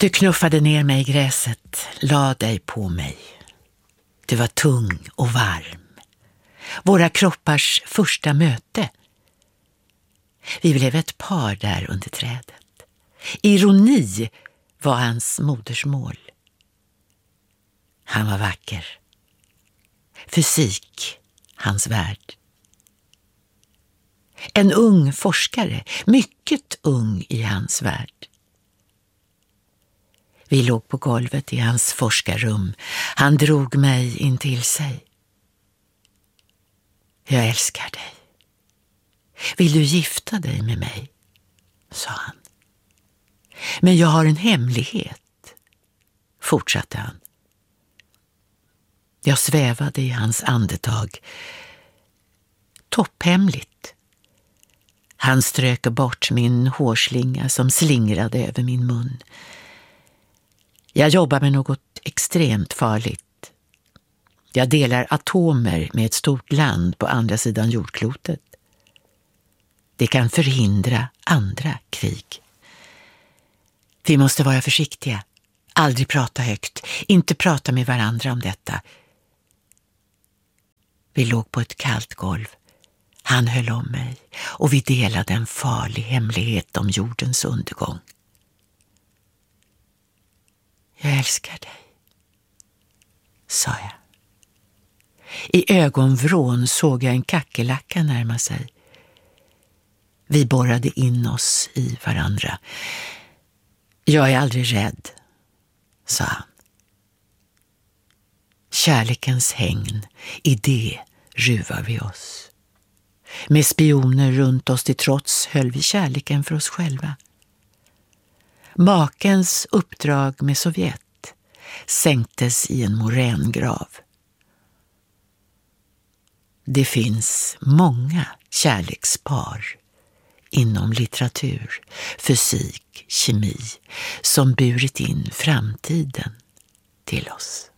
Du knuffade ner mig i gräset, la dig på mig. Du var tung och varm. Våra kroppars första möte. Vi blev ett par där under trädet. Ironi var hans modersmål. Han var vacker. Fysik, hans värld. En ung forskare, mycket ung i hans värld. Vi låg på golvet i hans forskarrum. Han drog mig in till sig. Jag älskar dig. Vill du gifta dig med mig? Sa han. Men jag har en hemlighet, fortsatte han. Jag svävade i hans andetag. Topphemligt. Han strök bort min hårslinga som slingrade över min mun. Jag jobbar med något extremt farligt. Jag delar atomer med ett stort land på andra sidan jordklotet. Det kan förhindra andra krig. Vi måste vara försiktiga. Aldrig prata högt. Inte prata med varandra om detta. Vi låg på ett kallt golv. Han höll om mig och vi delade en farlig hemlighet om jordens undergång. Jag älskar dig, sa jag. I ögonvrån såg jag en kackerlacka närma sig. Vi borrade in oss i varandra. Jag är aldrig rädd, sa han. Kärlekens hägn, i det ruvar vi oss. Med spioner runt oss till trots höll vi kärleken för oss själva. Makens uppdrag med Sovjet sänktes i en morängrav. Det finns många kärlekspar inom litteratur, fysik, kemi som burit in framtiden till oss.